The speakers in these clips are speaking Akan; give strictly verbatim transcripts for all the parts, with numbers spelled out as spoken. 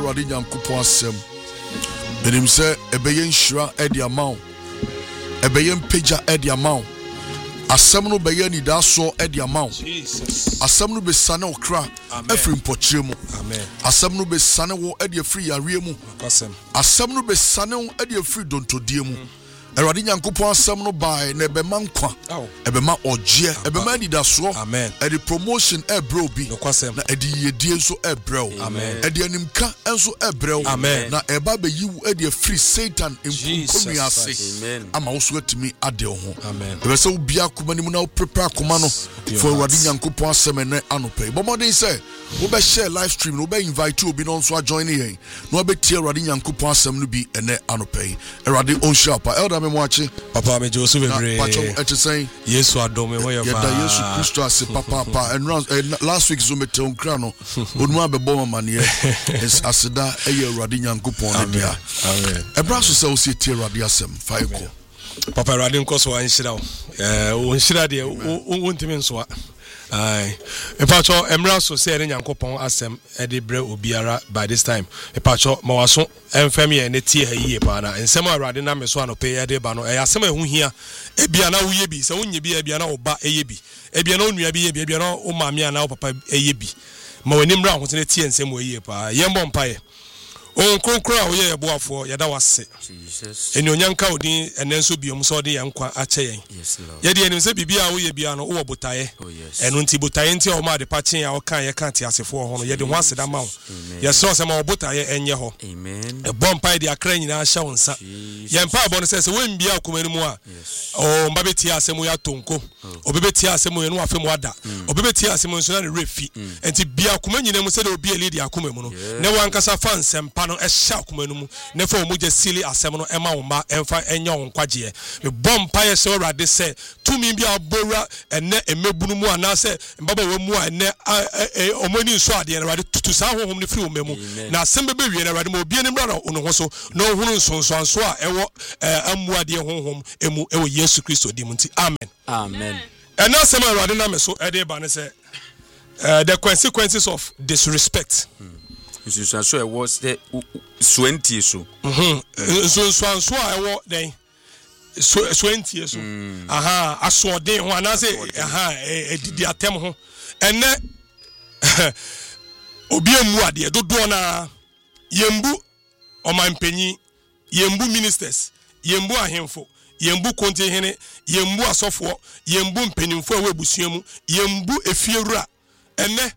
Awurade Nyankopɔn asɛm. Menim sɛ ɛbɛyɛ nhyira ɛde ama wo. Ɛbɛyɛ mpagya ɛde ama wo. Asɛm no bɛyɛ nidaso ɛde ama wo. Asɛm no bɛsane wo kra ɛfiri mpɔkyerɛ mu. Asɛm no bɛsane wo ɛde afiri yareɛ mu. Asɛm no bɛsane wo ɛde afiri dontodie mu. Awurade Nyankopɔn asɛm no bae na ɛbɛma nkwa, ɛbɛma ɔgyeɛ, ɛbɛma nidasoɔ, ɛde promotion ɛbrɛ obi, na ɛde yɛdie nso ɛbrɛ wo, ɛde animka nso ɛbrɛ wo, na ɛba bɛyi wo ɛde afiri Satan nkonkonua ase, ama wo so atumi ade wo ho. Ɛbɛ sɛ wo bia akoma no mu na wo prepare akoma no for Awurade Nyankopɔn asɛm ɛnɛ anɔpɛ. Bɔmmɔden sɛ wobɛhyɛ live stream no wobɛinvite obi no nso ajoin yɛn na wabɛtie Awurade Nyankopɔn asɛm no bi ɛnɛ anɔpɛ. Awurade ɔnhyira pa. Elder Mwachi Papa me Joseph Ebre Pacho etisen Yesu adome ho ya pa Yeda Yesu Kristo ase papa pa and last week so mete onkra no onuma bebo mama ne aseda eye Awurade Nyankopon ne dia. Amen. Ebra so se o se tie Awurade asem fa eko. Papa Awurade nkoso anhyira wo. Eh o nhyira de o ntimi nso a. Aye. Epacho emra so se ene Nyankopon asem e de bre obiara by this time. Epacho ma waso emfam ye ne tie ha yie pa na ensem Awurade na meso anope ye de ba no e asem ehu hia e bia na wo ye bi se wonye bi e bia na wo ba e ye bi e bia na onua bi ye bi e bia na wo maame ana wo papa e ye bi ma wani mra ho tene tie ensem wo yie pa ye mbɔ mpa ye on konkro a wo ye boafo ye da wase Jesus eni onyanka odin enenso biom so de yankwa ache yen yes lord ye de enim se bibia wo ye bia no wo botaye eno nti botaye nti o ma de pachen ya wo kan ye kan ti asefo ho no ye de ho aseda ma wo ye so se ma wo botaye enye ho amen e bompa de akra nyina hya wo nsa ye mpa bo no se se we mbia akomani mu a o mba beti asemu ya tonko o bebeti asemu ye no afemu ada o bebeti asemu nso na refi enti bia akomani nyina mu se de obi eli de akomani mu no ne wankasa fa nsem no ehya akomanu mu ne fa omugye sili asem no ema wo ma emfa enya wo nkwaje me bompa ye se Awurade se tumi bia abora ene emebunu mu ana se mbaba we mu ene omoni nso ade na Awurade tutu sa hohom ne firi wo memu na asem bebe wie na Awurade mo bia ne mra na ono ho so na ohunu nsonso anso a ewo amu ade hohom emu ewo Yesu Kristo di munti amen amen. And now some Awurade na me so e de ba ne se the consequences of disrespect. hmm. So so was the twenty so. Mhm. So so so I was then. So twenty so. Aha, aso den ho ana say aha e didi atem ho. Ene obi emu ade dodo na yembu omanpanyi, yembu ministers, yembu ahemfo, yembu kontehene, yembu asofo, yembu mpanimfo a webusua mu, yembu efiewura. Ene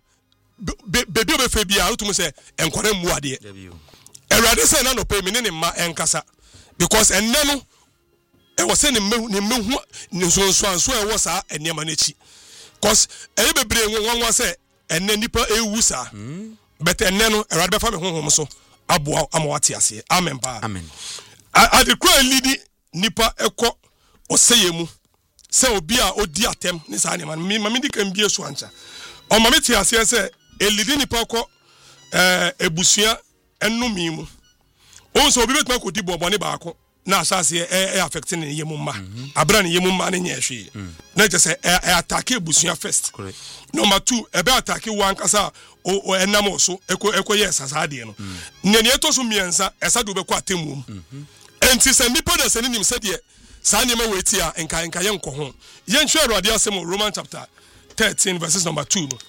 bebi obefe bia utumu se enkware mu ade Awurade se na no pe me ne ma enkasa because enne no e wo se ne me mehu ne so so anso e wo sa enema na chi cause e bebre nwanwa se enne nipa ewu sa but enne no Awurade befa me honhom so aboa amawate ase amen pa amen ade kwa lidi nipa ekọ oseyemu se obi a odi atem ne sa ne ma me di kan bie so ancha o ma meti ase se elidi nipa ko eh ebusua enumi mu onso obi betuma ko di bobone baako na asase e affect ne yemu ma abra ne yemu ma ne nyehwe na je se e attack ebusua first number two e be attack one kasa o enam so eko eko yes asade no ne ne eto so miensa esade obekọ atemu enti se nipa da se ne nim se de sa ne ma weti a enka enka ye nko ho ye nhwe Awurade asem Roman chapter thirteen verses number two no.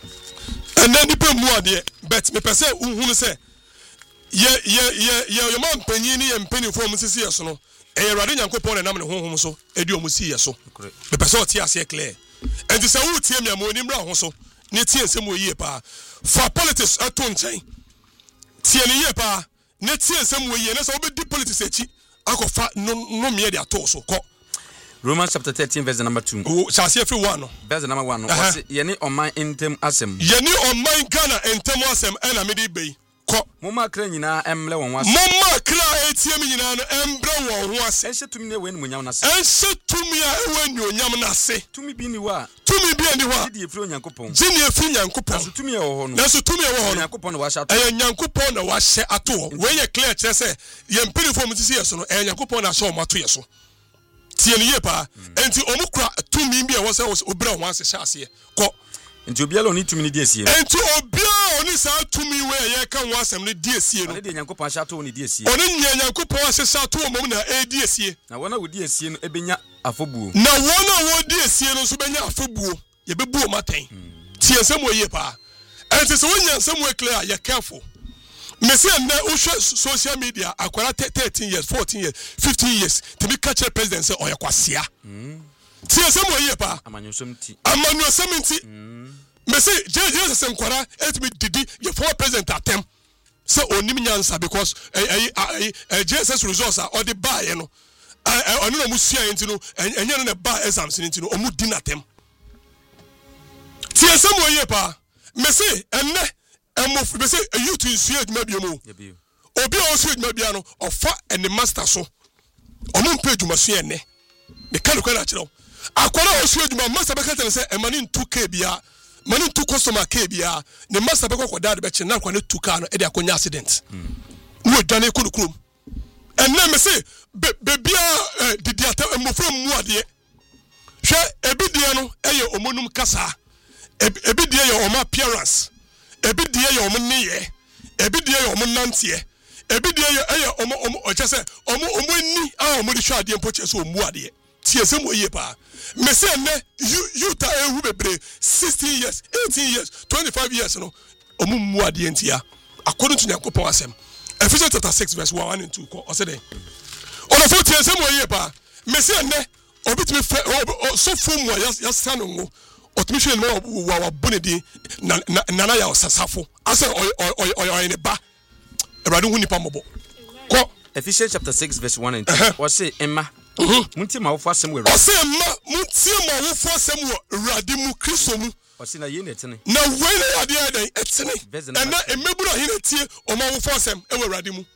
And then the more there, but me pese unhunu se ye ye ye ye your man panyin ni empeni for musisi yeso no e Awurade Nyankopon na nam ne honhom so edi omusi yeso me pese oti ase clear and the say wo tie me amoni mra ho so ne tie nsem oyie pa for politics ato nchen tie ne yie pa ne tie nsem oyie ne so obedi politics echi akofa no no me de ato so ko Romans chapter thirteen verse number two. Oh, shall see every one. Verse number one. What's yeni oman intem asem. Yeni oman Ghana intem asem ena medi be. Ko. Moma kra nyina emle won wase. Moma kra etie mi nyina no embre won ho ase. Ense tumi ne we ni munyam na se. Ense tumi a ewe ni onyam na se. Tumi bi ni wa. Tumi bi ni wa. Di efri Onyankopon. Jini efri Nyankopon. Aso tumi e wo ho no. Naso tumi e wo ho no. Nyankopon na wa hye ato. E Nyankopon na wa hye ato. We ye clear kire se ye mpini fo mutisi yeso no e Nyankopon na hye o mato yeso. Tie ni ye pa enti omukura tumi bi e wo se obra ho ase hye ase ko enti obiala oni tumi ni di asie enti obiala oni sa tumi we ye kan wo asem ne die sie no ne de Nyankopon ahya to ne die sie oni nya Nyankopon ahya to mom na e die sie na wona wo die sie no ebenya afobuo na wona wo die sie no so benya afobuo ye bebu o maten tie nsem wo ye pa enti so wonya nsem wo clear ye careful me say na wo social media akwara thirteen years fourteen years fifteen years to be catch president say oye kwasea tie nsem wo ye pa amanyosem ti amanyosem ti me say Jesus say nkwara et me didi ye for president atem say onim nyansa because eh eh Jesus results are all the buy no onu no musua enti no enye no na buy exams enti no omu di natem tie nsem wo ye pa me say enne emof me say youth nsuo adwuma biemu obi o nsuo adwuma bia no ofa ene master so omu mpa adwuma so enne me kan ko na kire akwara o nsuo adwuma master be ka say emani two K bia mani two customer K bia ne master be ko dad be che na kwa ne two K no e de akonya accident wo dwane ko krum enne me say be bia didi ata emofra mu ade hwe ebi die no eye omonum kasa ebi die ye oma appearance ebi die ye omo niye ebi die ye omo nantie ebi die ye eye omo omo o chese omo omo ni a omo di hwa ade mpo chese omu ade tie se mo ye pa me say ne you you ta ehu bebre sixteen years eighteen years twenty-five years no omo mu ade ntia according to Nyankopon asem Ephesians chapter six verse one and two ko o say den ono fo tie se mo ye pa me say ne obi timi so fom wa ya sanu ngo otumishe no wa wa bonedi na na ya osasafo ase oy oy oy ne ba Eradu hu nipa mobo ko Ephesians chapter six verse one and two o say emma munti ma wo fo asem wo o say emma munti ma wo fo asem wo Eradu mu Kristo mu o say na ye na etene na we na ade ade etene na emeburu ahina tie o ma wo fo asem e wo Eradu mu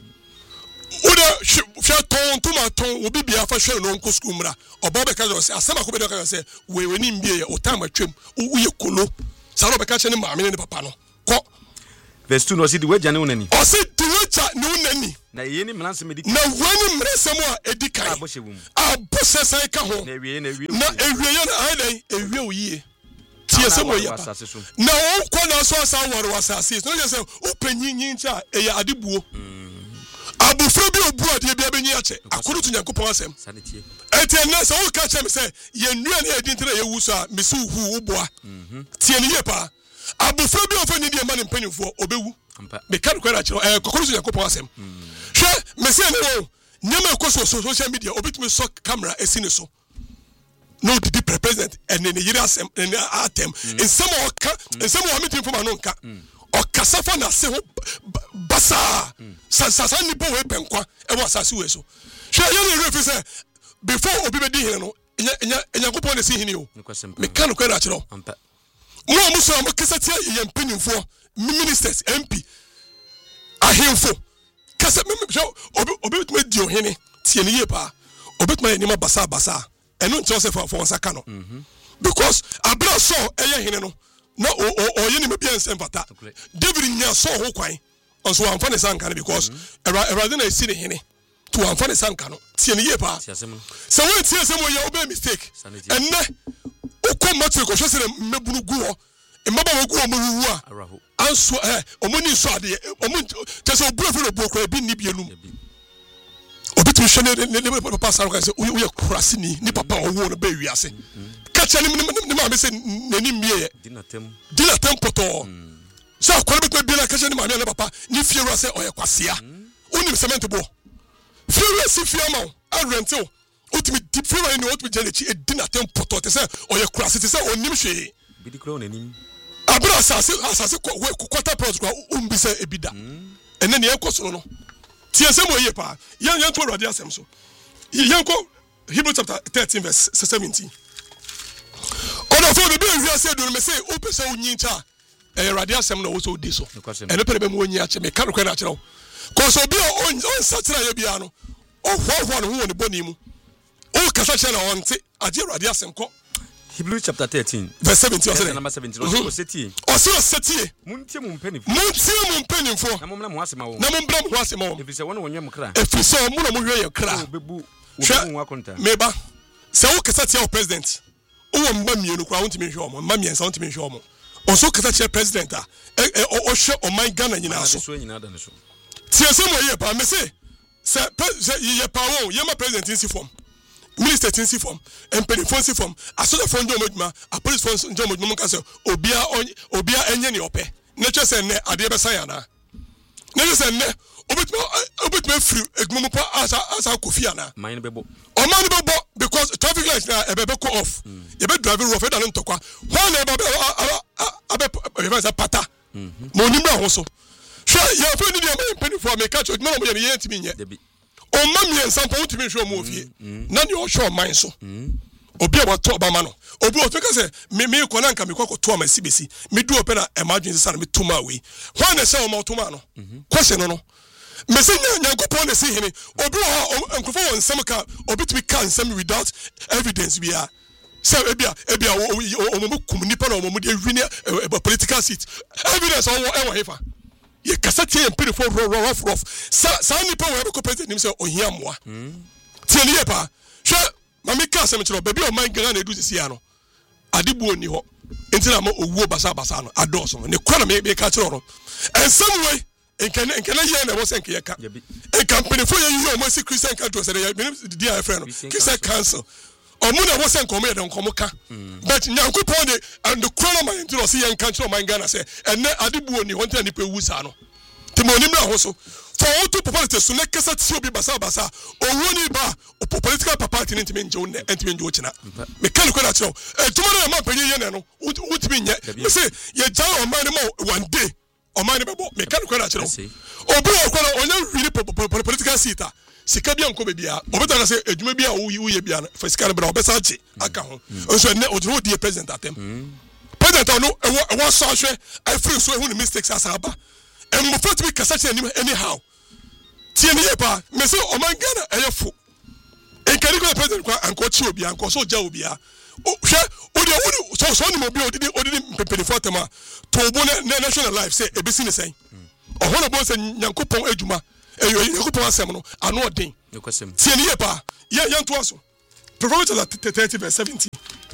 Uda hwe ton tuma ton obi bia fa hwe no nko school mra obo be ka say asema ko be ka say we we ni mbie o time atwem wo ye kolo sa ro be ka che ne maame ne papa no ko verse two no say the way jane unani o say the way jane unani na ye ni mlanse medika na wani mresem a edikan abose sai ka ho na ewie na ewie na ewie na ai dai ewie o yie tie se mo ye pa na o ko na so asa wore wasase no say o panyinyin cha e ya adebuo abufra bi obu ade bia benyi ache akoro to Nyankopon asem sanetie etienne so o ka che me say ye nua na edi ntere ye wuso a me su hu uboa tie ne ye pa abufra bi ofo ni de ma ne mpanimfo obewu me ka ko na che eh akoro to Nyankopon asem hwe me say ne wo nyama ko so social media obitumi so camera esine so no did president and ne yiri asem ne atem ensem o ka ensem o meeting for ma no nka o kasafa na se ho basa sansan ni bo we penkwa e wa asase we so hwe ye ne refi say before obi be di hene no enya enya kopon ne si hene o me kan ko na kiro mo mo so mo kasa tie ye mpanimfo ministers M P ahemfo kasa me hwe obi obi me di o hene tie ne ye pa obi me ni ma basa basa eno nti o se for for saka no because abra so eye hene no na o o ye ni me bia nsem fata David nya so ho kwan onso amfa ne sanka because Erade na esi ne hene to amfa ne sanka no tie ne ye pa so we tie se mo ye obe mistake enne o ko mate ko hwese mebunu gu ho emaba wo gu ho mo wu a anso eh omoni so ade omo tese obuafo no buokra bi ni bienum obi tu hwene ne papa sa ko se wo ye kurase ni ni papa owo no ba wiase kacha ni ni ma be se nani mie dinatem dinatem poto so akwara be bi na kacha ni ma me papa ni fie wura se oye kwasea unim cement bo fie wura si fie ma arento utimi deep fie wura ni utimi jelechi e dinatem poto te se oye kurase te se onim hwe bi di kro nanim abra asase asase quarter plus kwa umbi se ebida ene ne ekoso no tie se mo ye pa yan yan to Erade asem so yan ko Hebrew chapter thirteen verse seventeen ono fo be wi ase do me say o pese onyin cha Erade asem no wo so di so ene pere be mo onyin ache me ka no kwa na kire ko so bi on on satira ye bia no o hwo hwo no ho ne boni mu o kasa che na onte ade Erade asem ko Hebrew chapter thirteen verse seventeen verse number seventeen o setie o se o setie muntie mu mpanimfo muntie mu mpanimfo na momna mo asema wo na mombra mo asema wo efise wona wonwe mu kra efise o mu na mo hwe ye kra obebu obebu wa konta meba se wo kasa tia o president o wo mba mienu kra wontimi hwe o mo mba miensa wontimi hwe o mo also kata president a o hwe o man Ghana nyina so tie asem wo ye pa me say se ye pa wo ye ma president in si form minister in si form employee phone si form asoja phone do moduma a police phone do moduma ka say obia obia enye ne ope na twa say ne ade be say ana na twa say ne obetuma obetuma free egmumu pa asa asa kofi ana man bebo o man bebo because traffic lights na e be go off you be drive rough e da ntokwa ho na e be abe abe pata mo nimra ho so sure ya fe ni dey man penny for me catch oduma mo ye ne yentimi nye o ma mi ensampo utimi hwe mo ofie na ne o hwe man so obi a wato obama no obi o to ka say me me ko na nka me kwako to amasi besi me du ope na emergency sa na me to ma we ho na say o ma to ma no question no no me say nya nyankopon na say hene obi o enkofo won nsem ka obi to be can nsem without evidence bia say ebia ebia o mo kum nipa na o mo de hwini political seat evidence o e wo hefa ye kasati en pere for rough rough sa sa nipa we be ko president nim say ohia moa tie ne ye pa hwe mami ka asem kiro baby o man Ghana na edu sisi ya no adebu oni ho enti na ma owuo basa basa no adoso ne kwa na me be ka kiro no en some way enkene enkene ye na wo sen ke yeka en company for ye you o si Christian country say ya di a friend no Christian council o mu na wo sen komo ye don komo ka but nyankopon de and the crown man enti no say ye nka kiro man Ghana say enne adebu oni ho enti na nipa wu sa no timoni mra ho so for all to politics so let kasa ti obi basa basa owoni ba o political party ni ntimi nje won ntimi nje wo china me kan ko na chiro e tomorrow ma panyi ye ne no utimi nye me say ye ja o man mo one day o man be bo me kan ko na chiro obi o ko na onya really political seat a sika bia nko be bia obeta na say edwuma bia wo ye bia for sika bra obesa chi aka ho so ne o do the president atem president no e wo so hwe I free so e hu ni mistakes asaba and mo for to be kasa anyhow tie ne yepa me say o man Ghana eyefo en kari ko president kwa anko chi obi anko so ja obi a o hwe o de o so so ni mo bi o de o de pepede for tema to bo na national life say e besi ne sen o hono bo say nyankopon adwuma e nyankopon asem no ano odin tie ne yepa ye ye nto aso Proverbs thirty verse seventeen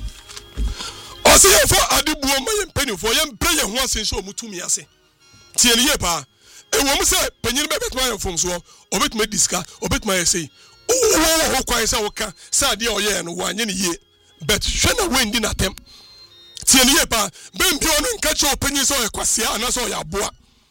o say ye for adebuo ma ye mpani for ye mpre ye ho asen so mutumi ase tie ne yepa e wo mo say panyin be betuma ye fom so obetuma diska obetuma ye say o ho kwai say woka say de oye no wanye ne ye but hwe na wendi na tem tie ne yepa be mbi ono nka che opanyin so ye kwasia ana so ye aboa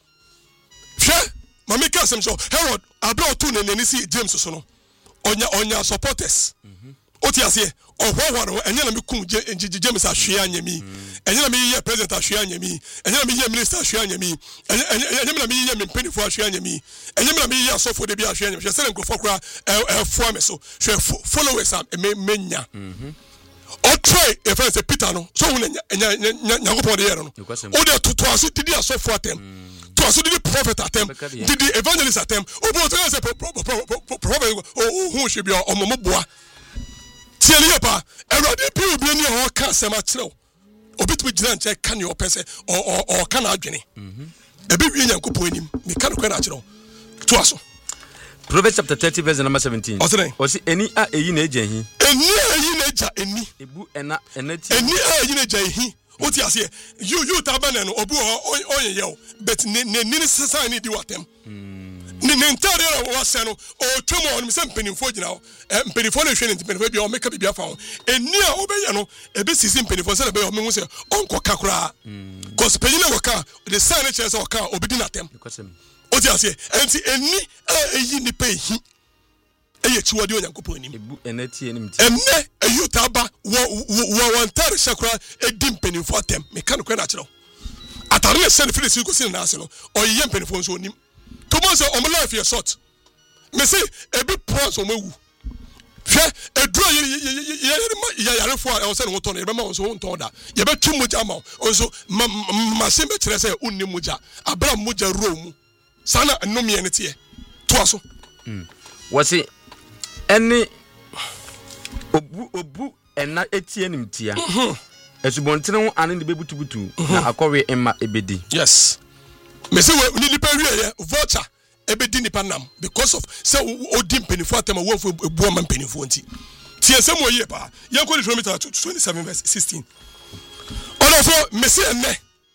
hwe mama ka sem so Herod abro to ne nani si James so no onya onya supporters oti ase ohwo no enye na mekum James ahwe anyami enye na me ye president ahwe anyami enye na me ye minister ahwe anyami enye na me ye mpenifo ahwe anyami enye na me ye asofo de bi ahwe anyami se nkofo kra efo me so hwe followers am menya o try e fa se Peter no so hu nya nyakopon de ye no o de toto aso didi asofo atem to aso didi prophet atem didi evangelist atem obo to say prophet o hu hwe bia omomoboa tie ne yepa erode bi obi ni ho ka asema kire obitumi gina nche ka ne opese o o ka na adwene ebe wi nyankopon anim me ka no kwa na kire to aso Proverbs chapter thirty verse number seventeen o si eni a eyi na eja hi eni a eyi na eja eni ebu ena enati eni a eyi na eja hi o ti ase you you tabana no obu o oye ye but ne ne ni sesa ni di watem ne ne ntare wa se no o twemo on me se mpenifo gina o mpenifo na hwe ne mpenifo bia o meka bibia fa ho eni a obeye no ebe sisi mpenifo se na be o me hu se onko kakura cause peyina waka the sign che se waka obedi na tem o ti ase enti eni a eyi ni pe hi eye chiwode onyankopon nim ebu enati enim ti enne ayutaba wo wo wantare shakra edi mpenifo atem meka no kwa na kire atare ne se ne fili si ko si na ase no o ye mpenifo nso onim Thomas on my life is short. Me say a bit pros on my woo. Hwe edro ye ye ye yare fo a o se no to no be ma so to da ye be tu muja ma onso ma se be kire se unni muja abra muja ro mu sana nnomie ne tie to aso mm wasi eni obu obu ena etie nim tia esubontene ho ane de bebutubutu na akọwe emma ebedi. Yes. Me say we need to pay voucher ebedi nipa nam because of say odi mpenifo atema wo fu ebu am mpenifo nti tie sem oye pa yanko Deuteronomy twenty-seven verse sixteen ono fo me say enne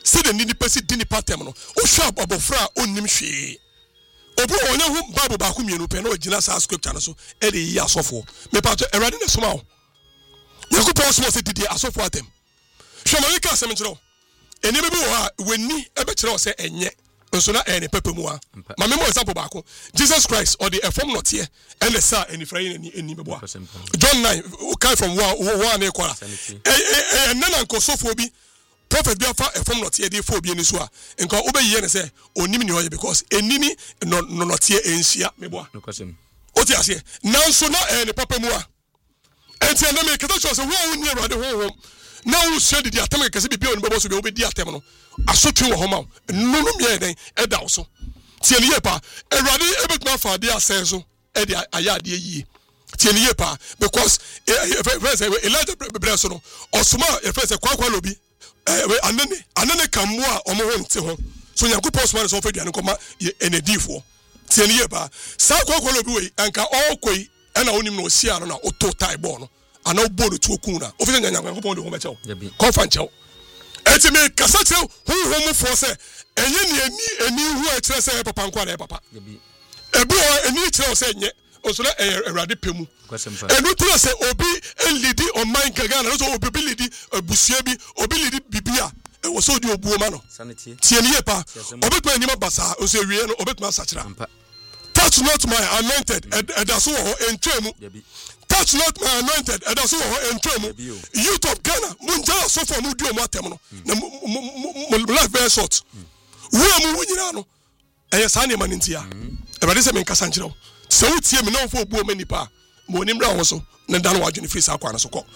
say the nini pesi dini patem no o sha abofra onnim hwe obi onye hu bible ba ku mienu pe na o gina sa scripture no so e de yi asofo me pa to erade ne soma o yakupon so se didi asofo atem hwe ma wika asem kiro eni be bi wo ha weni e be kire o se enye nso na eni pepe mu a ma me mo example ba ko Jesus Christ or the form not here and the sa eni fra eni eni be bo John nine come from one one e kwara eh eh nana nkosofo bi prophet bi afa form not here dey for bi eni so a nka obeyiye ne se onim ni hoye because enini no not here enhia me bo o ti ase nanso na eni pepe mu a enti na me keta cho se wo ni erade ho ho na wo se di atem kese bi bi oni bobo so bi obedi atem no asotwe wo ho ma no no me den e da wo so tie ne ye pa erade ebetuma fa de asenso e de ayade yi tie ne ye pa because first Elijah breso no osuma e first kwakwa lobi eh anene anene kamu a omo ho nte ho so Yakupon osuma so fa duane koma enedifo tie ne ye pa sa kwakwa lobi we anka okoi ana onim no sia no na oto tai ball no ana obodo tu okuna ofisa nyanya Yakupon de ho mechew konfa nchew eti me kasa che hu hu mu fo se enye ne ani ani hu a kire se papa nkwa na papa ebi o ani kire se nye osula erade pemu enu tro se obi elidi on mind kaga na so obi lidi busia bi obi lidi bibia e wo so di obuo ma no tie ne ye pa obi to ani ma basa o se wie no obi to asachira touch not my anointed edaso ho entwemu touch not my anointed edaso ho entwemu youth of Ghana munja so for mu di o mu atem no na life very short wo mu wunyina no eye sa ne manintia e bade se men kasa nkire so wutie me na fo obuo manipa mo nimra ho so na dan wadwene free sa kwa na so ko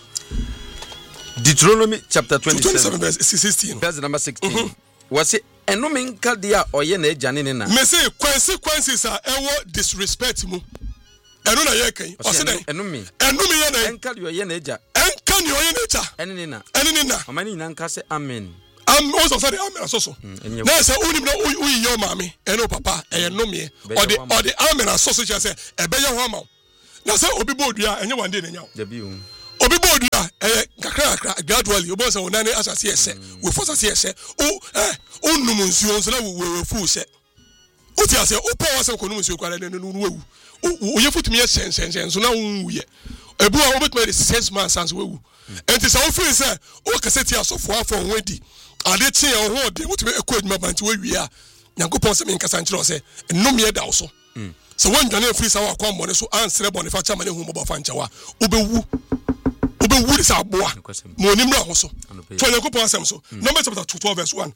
Deuteronomy chapter twenty-seven verse sixteen verse number sixteen was it enome nka dia oye na ejane ne na me say consequences are ewo disrespect mu eno na ye kan o se den enome enome ye na nka dia oye na eja enka ni oye na eja ene ne na ene ne na amani na nka se amen am o so say amen so so na say unim na uyi yo mami eno papa e enome o de o de amen so so say e be ye ho ama na say obi bodua enye wande na nya da bi o obi bodua eh kakra kakra gradually obo say onane asase ese we force asase ese o eh onum nsuo so na we fu se o ti ase o power say konum nsuo kwara ne no wewu o ye futumi ye sen sen sen so na wu ye ebu a obetuma de six months sans wewu enti say o free say o kaseti asofo afọ nwedi ade tie o ho de wotumi ekọ adwuma banti wewi a Yakupon say me nkasa nkire o say enum ye da so so when dwane free say wa kwa mbone so ansere bone fa chama ne hu bobo fa nchawa obewu obewu de sa boa mo nimra ho so to Yakupon asem so number chapter twelve verse one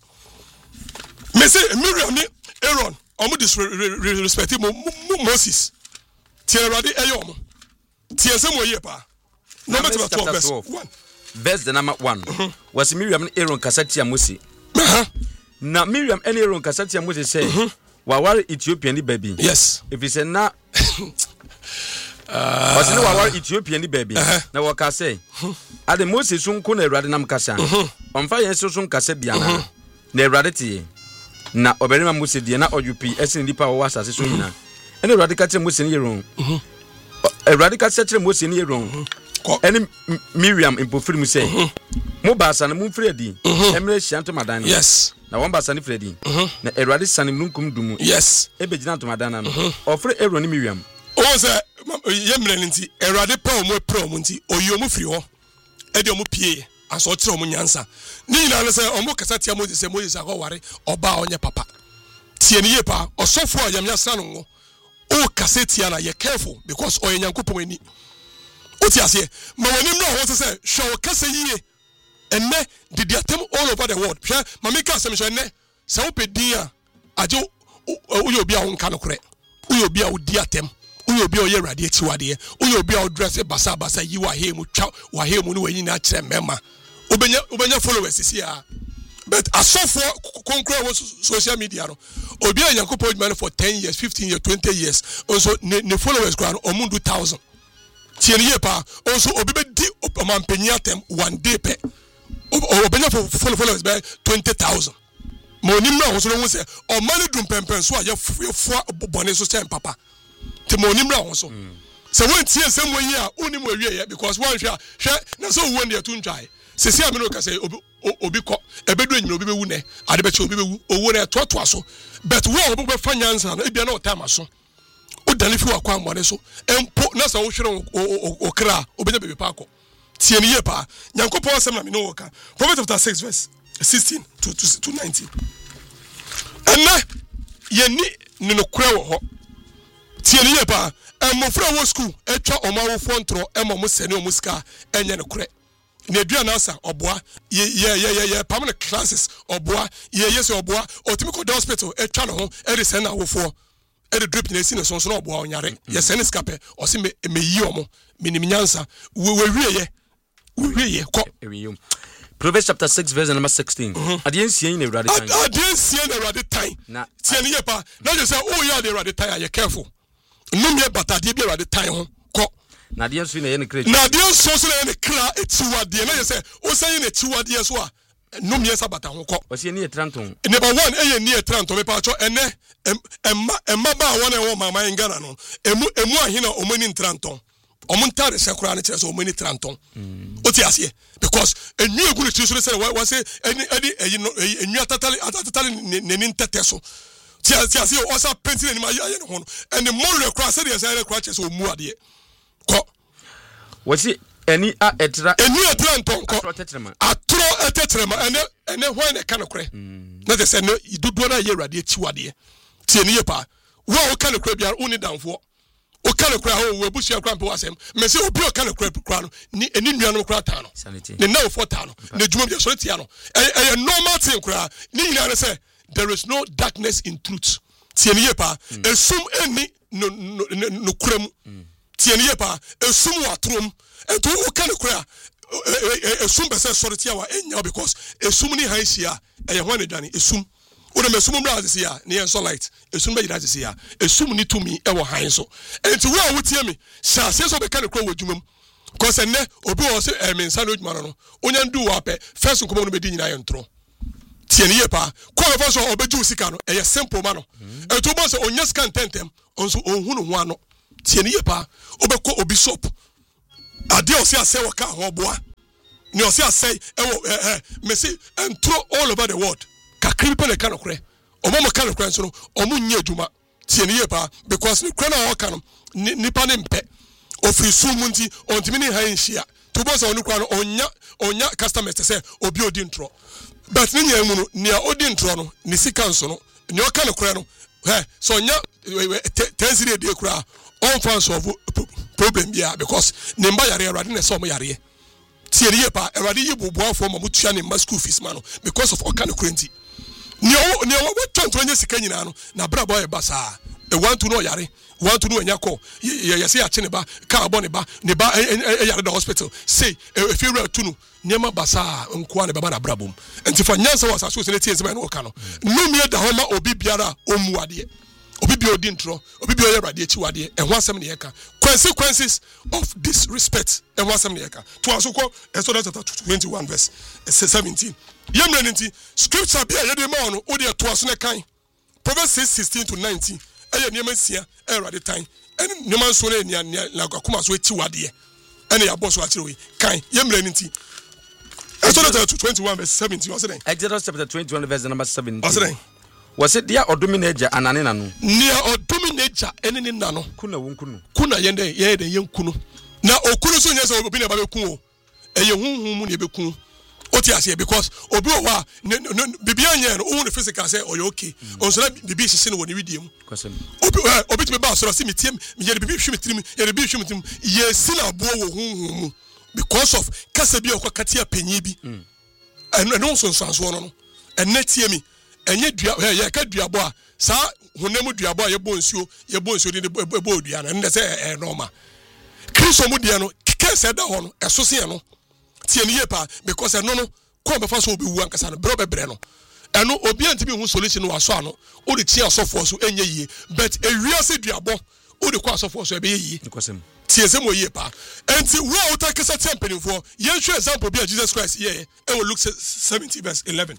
me say Miriam ni Aaron omo disrespect Moses tie rade eyo omo tie se mo ye pa number chapter twelve verse one verse the number one was Miriam and Aaron kasatia Moses na Miriam and Aaron kasatia Moses say wawari Ethiopian baby yes if he say na Uh, was no wawari Ethiopian baby na waka say ade Moses sun ko na Awurade nam kasa onfa yen so sun kasa bia na na Awurade tie na oberima Moses die na ojupi esen dipa wo asase so nyina ene Awurade ka kire Moses ni Aaron Awurade ka kire Moses ni Aaron ene Miriam impofiri mu say mo ba asa na mu mfiri adi emre hia to madan yes na won ba asa ni fredi na Awurade sanim nunkum dumu yes ebe gina to madan na no ofre Aaron ni Miriam o say yemre nti Awurade pa omo pra omo nti oyi omo firi ho e de omo pie aso kire omo nyansa ni nyina ne say omo kasa tia Moses say Moses akoware oba onye papa tie ne ye pa osofo ayamya sa no o kasa tia na ye careful because oye Yakupon ani o ti ase ma woni mra ho say hwe kasa yie enne did atem all over the world hwe ma me ka asem hwe enne se wo pedin a aje uyo obi a ho nka no kore uyo obi a odi atem uyo obi a oye Awurade achiwade uyo obi a dress basa basa yi wa he mu twa wa he mu no wanyi na kire mema obenya obenya followers si a but asofo konkro wo social media no obi a Yakupon man for ten years fifteen years twenty years also ne followers kra o mundu one thousand tie ne pa also obi be di omampani atem one day pe obenya for followers by twenty thousand mo ni mra ho so no se o mani dum pempen so a ye fo bone so sem papa te mo ni mra ho so se won tie sem won yi a oni mo awie because one hwe hwe na so won de tun twai se se amino ka say obi obi ko ebedu enyina obi bewu ne ade be che obi bewu owo na etoto aso but wo obi be fanyansa na ebia na o time aso o dane fi wakwa amone so empo na sa wo hwere okra obenya bebe pa akọ tie ne ye pa Nyankopon asem na me no woka Proverbs chapter six verse sixteen to to nineteen ena ye ni ne no kura wo ho tie ne ye pa emofra wo school etwa omawofo ntro emo mo sene omo sika enye ne kure ne adua na asa oboa ye ye ye ye permanent classes oboa ye yes oboa otimi ko hospital etwa ne ho e de sene awofo e de drip na esi ne sonso na oboa onyare ye sene skape o se me me yi omo minim nyansa we we wieye we wieye ko Proverbs chapter six verse number sixteen. Adien sien na Awurade tan. Adien sien na Awurade tan. Na sien ye pa. Na je say oh ya de Awurade tan ya careful. Num ye batade bi Awurade tan ho ko. Na adien so na ye ne kra. Na adien so so na ye ne kra etiwade. Na je say o say na etiwade so a num ye sabata ho ko. O say ni etranton. Number one e ye ni etranton me pa cho ene emma emma ba won e wo mama ngana no. Emu emu ahina omani ntranton. Omuntare sekura na kire so omani tranton oti ase because enyu egunu ti so say we say any any enyu atatale atatale ne ni ntete so ti ase o sa painting ni ma ye ne ho no and the more rekura say dey say rekura kire so omu ade ko we say eni a etra enyu etra nton ko atro tetrema atro etetrema ene ene ho ne ka ne kure na dey say no idudu na ye Awurade atiwade ti eni ye pa wo o ka ne kure bia uni danfo o kale kura ho we busia kura mpo asem me se obi o kale kura kura no ni eni nuanom kura ta no ne na ofo ta no ne dwuma bia so tia no e normal thing kura ni nyina ne say there is no darkness in truth tie ne ye pa esum eni no no kura mu tie ne ye pa esum wa trom ento o kale kura esum be say sorry tia wa enya because esum ni han sia e ye ho ne dwane esum Oda mesum bra ase ya ne enso light esum be yira ase ya esum ni tumi e wo han so enti wo a wotie me sha se so be ka ne kro wadwumam because enne obi wo se e me nsa no dwuma no onya ndu wo ape first nkomo no be di nyina ye ntro tie ne ye pa ko e so obeju sika no e ye simple ma no enti bo se onya sika tentem onso onhu no ho ano tie ne ye pa obekọ obi shop ade o se ase wo ka ho boa ne o se ase e wo eh me se ntro all over the world kakri pe le ka no kure omo mo ka no kure so no omo nya adwuma tie ne ye pa because ne kure na o ka no nipa ne mpe ofiri sumu nti ontimi ne han hia to bo se onu kura no onya onya customers say obi odi ntro but ne nya mu no ne odi ntro no ne sika nso no ne o ka no kure no he so onya ten series de kura on fans of problem bia because ne mba yare Awurade ne so mo yare tie ne ye pa Awurade yi boboafo mo mutua ne mba school fees ma no because of o ka no kure nti ni o ni o wo tonto anya sika nyina no na bra boy basa e want to know yare want to know anya ko ye ye say a chene ba ka abo ne ba ne ba e yare the hospital say if you real tunu niema basa nko ne baba na bra bom enti fa nyansa was aso se ne tie se no ka no no me da homa obi biara omuade obi bi odi ntro obi bi oyerade achi wade e ho asem ne yeka consequences of disrespect e ho asem ne yeka to asoko Exodus chapter twenty-one verse seventeen yemre nti scripture bia ye de ma ono odi to aso ne kan Proverbs six sixteen to nineteen eye niema sia e rade tan ene niema so ne nia na akoma so achi wade ene ya boss wa kire we kan yemre nti Exodus chapter twenty-one verse seventeen o se den Exodus chapter twenty-one verse number seventeen o se den was it dia odominaja anane nanu nia odominaja ene ni nanu kuna wonkunu kuna yende yende yenkunu na okunu so nyesa obi na ba bekun o eye hunhun mu ne bekun o ti ase because obi o wa bibia nya no o ne physical say o okay on so na bibi hye ne woni widiem obi obi ti ba so se mitiem me ye bibi hwe mitrim ye bibi hwe mitrim ye si na bo wo hunhun mu because of kasa bi okwa katia panyi bi eno no so nsanso no no enne tie mi enye dua ye ka duabo a sa honemu duabo a ye bo nsuo ye bo nsuo de bo dua na nde se e normal Kristo mu de no ke se da ho no eso se no tie ne ye pa because no no ko be fa so obi wu ankasa no bro bebre no eno obi antimi hu solution no waso ano o de tie asofo so enye yie but ewia se duabo o de ko asofo so e be yie nikosem tie se mo yie pa enti wo o ta kesa tempeni fo ye hwe example bi a Jesus Christ ye e wo Luke seventy verse eleven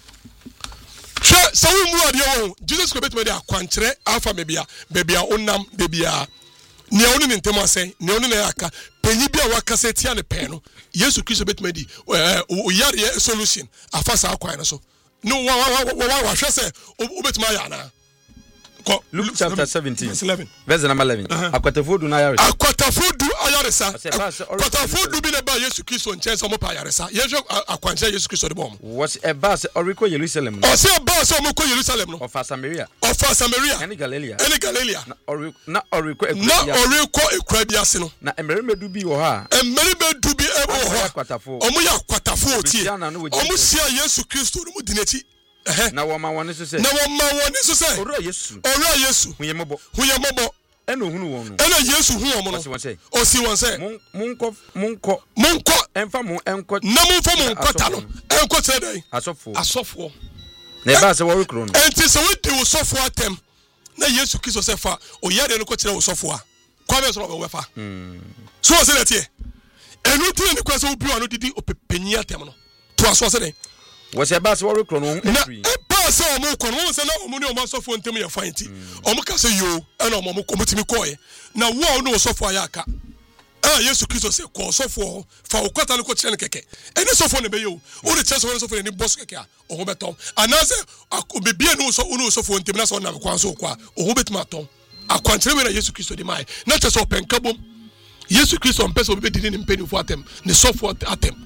so we mu ade wo Jesus ko betima de akwankyere alfa mebia bebia onam bebia ne oni ne ntemu asɛn ne oni na yaka panyi bi a waka sɛ tia ne pɛn no Yesu Kristo betuma di o yare solution afa sa akwan no so no wa wa wa wa hwɛ sɛ o betuma ya na Luke chapter seventeen eleven verse number eleven akwatafo du na yare akwatafo du ayaresa akwatafo du bi na ba Yesu Kristo nkyɛn sɛ mo pa ayaresa yɛhwɛ akwankyɛ Yesu Kristo de bɔ mo was a bus oriko Jerusalem o se ba sɛ mo kɔ Jerusalem no of Samaria of Samaria any Galilee any Galilee na oriko na oriko na oriko ekura bi ase no na emereme du bi wɔ ha emereme du bi e wɔ ha akwatafo ɔmo yɛ akwatafo otie ɔmo sia Yesu Kristo no mu di n'akyi na wo ma won so say na wo ma won so say ora Yesu ora Yesu huyembo huyembo eno hunu won no ena Yesu hu won no o si won say mon monko monko monko emfa mo enko na monfa mo nkota no enko tire dai asofo asofo na e ba se wo rekro no enti se we di wo sofo atem na Yesu Kristo se fa o yare no ko tire wo sofo a kwa be so be fa mm so se na tie enu tire ne kwa se wo bi wa no didi opepenyi atem no to aso se den was a bus or crown free. A pass or more convos and no money or mass of one to me a fighting. Omaka yo and Omo Committee Koi. Now, wow, no so for Yaka. Ah, yes, Christo say, call so for for Quatanico Cheneke. And so for the Bayo, or the chance of any Bosca or Hobeton. And as I could be no so uno so for Timas on Quanso qua or Hobet Maton. A quantum Jesus Christo de Mai, not just open cabum. Jesus Christo and Peso didn't in penny for them, the software at them.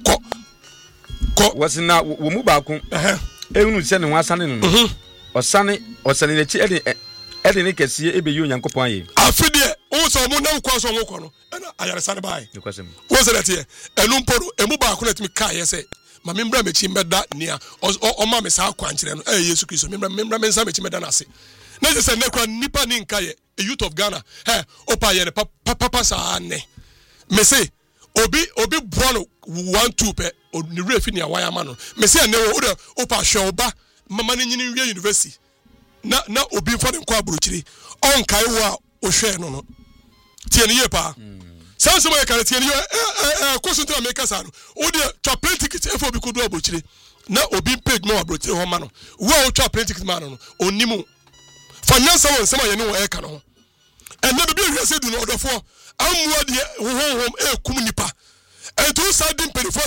Was na wo mu ba ko ehunu se ne wasane no osane osane ne chi ede ede ne kese ebe yi onyankopon aye afide o so mu na kwa so mu ko no na ayaresa ne bai ne kwasem wo se lete enu mporo emu ba ko na timi ka ye se ma membra mechi mbeda nia o ma me sa kwa nkyere no eh Yesu Kristo membra membra me sa mechi mbeda na se na je se ne kwa nipa ni nka ye a youth of Ghana eh opa ye ne papa papa sa ne me se obi obi brono one two pe ni refi ni awaya ma no me se ne wo de opa hweoba mama ni nyini wie university na na obi fa de kwa buruchiri on kai wo a o hwe no no tie ne ye pa sanso me ka tie ne eh ko so tra me ka sa no o de twa plane ticket e fo bi ko do aburuchiri na obi page mo aburuchiri ho ma no wo o twa plane ticket ma no onimu fanyansa won sema ye ne wo e ka no enne bi bi hwe se du no odofo amua de hohom e kum nipa entu sa di mpelifo